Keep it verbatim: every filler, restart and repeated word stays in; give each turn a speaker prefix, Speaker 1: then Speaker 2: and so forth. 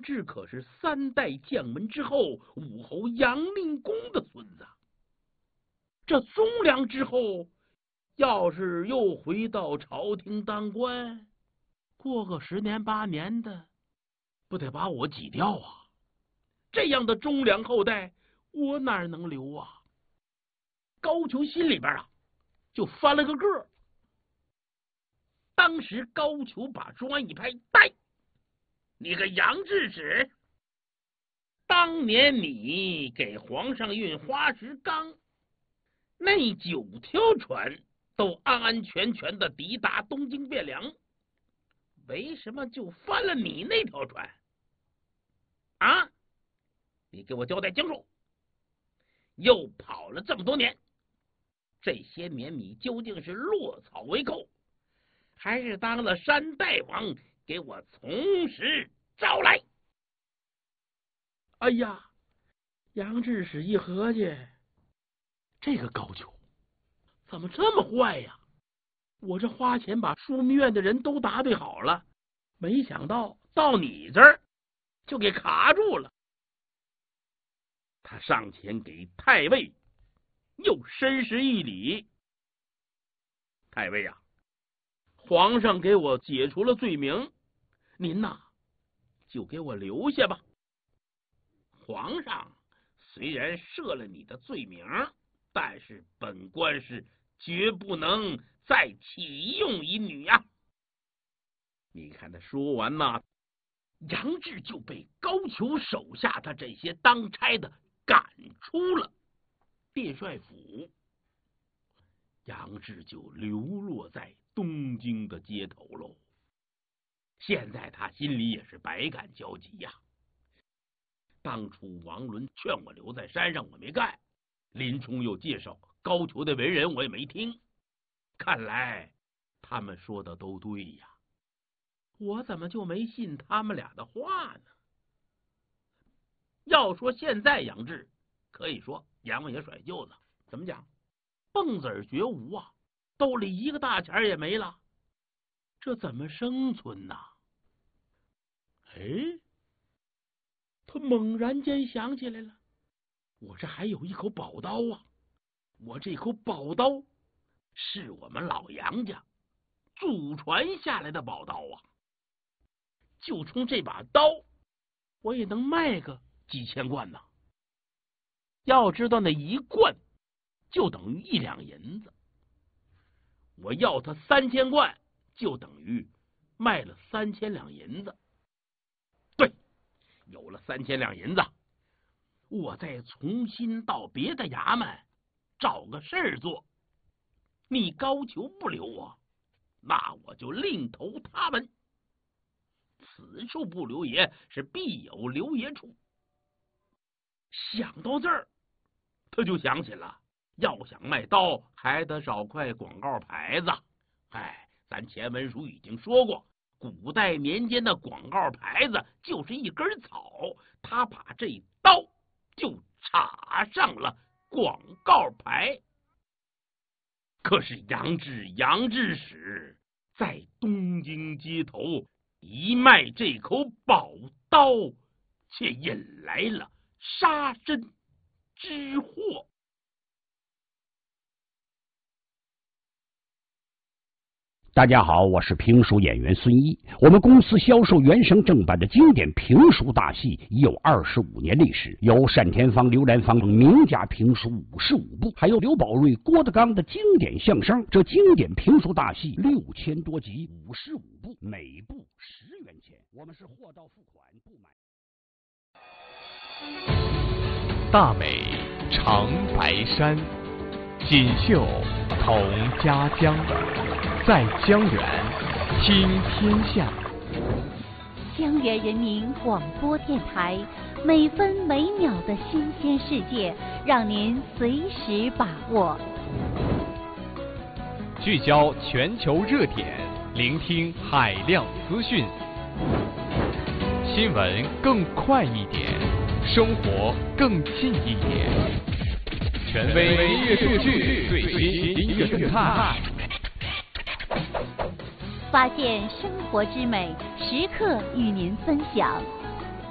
Speaker 1: 杨志可是三代将门之后武侯杨令公的孙子，这宗良之后要是又回到朝廷当官，过个十年八年的，不得把我挤掉啊！这样的忠良后代，我哪能留啊？高俅心里边啊，就翻了个个。当时高俅把桌一拍，呆！你个杨志使，当年你给皇上运花石纲，那九条船都安安全全的抵达东京汴梁，为什么就翻了你那条船？啊！你给我交代清楚！又跑了这么多年，这些年你究竟是落草为寇，还是当了山大王给我从实招来？哎呀，杨志使一合计，这个高俅怎么这么坏呀？我这花钱把枢密院的人都答对好了，没想到到你这儿就给卡住了。他上前给太尉又深施一礼：太尉啊，皇上给我解除了罪名，您呐就给我留下吧。皇上虽然赦了你的罪名，但是本官是绝不能再启用一女呀、啊！你看他说完呐，杨志就被高俅手下的这些当差的赶出了殿帅府，杨志就流落在东京的街头喽。现在他心里也是百感交集呀、啊。当初王伦劝我留在山上，我没干；林冲又介绍高俅的为人，我也没听。看来他们说的都对呀，我怎么就没信他们俩的话呢？要说现在杨志可以说阎王爷甩袖子，怎么讲？蹦子儿绝无啊，兜里一个大钱也没了，这怎么生存呢？哎，他猛然间想起来了，我这还有一口宝刀啊！我这口宝刀是我们老杨家祖传下来的宝刀啊！就冲这把刀，我也能卖个几千贯呢。要知道那一贯就等于一两银子，我要他三千贯，就等于卖了三千两银子。对，有了三千两银子，我再重新到别的衙门找个事儿做。你高俅不留我，那我就另投他门。此处不留爷，是必有留爷处。想到这儿，他就想起了，要想卖刀，还得找块广告牌子。哎，咱前文书已经说过，古代年间的广告牌子就是一根草，他把这刀就插上了广告牌。可是杨志杨志使在东京街头一卖这口宝刀，却引来了杀身之祸。
Speaker 2: 大家好，我是评书演员孙一。我们公司销售原声正版的经典评书大戏已有二十五年历史，有单田芳、刘兰芳等名家评书五十五部，还有刘宝瑞、郭德纲的经典相声。这经典评书大戏六千多集，五十五部，每部十元钱。我们是货到付款，不买。
Speaker 3: 大美长白山，锦绣同家乡，在江源听天下。
Speaker 4: 江源人民广播电台，每分每秒的新鲜世界，让您随时把握。
Speaker 3: 聚焦全球热点，聆听海量资讯，新闻更快一点，生活更近一点。权威音乐数据，最新音乐动态，
Speaker 4: 发现生活之美，时刻与您分享。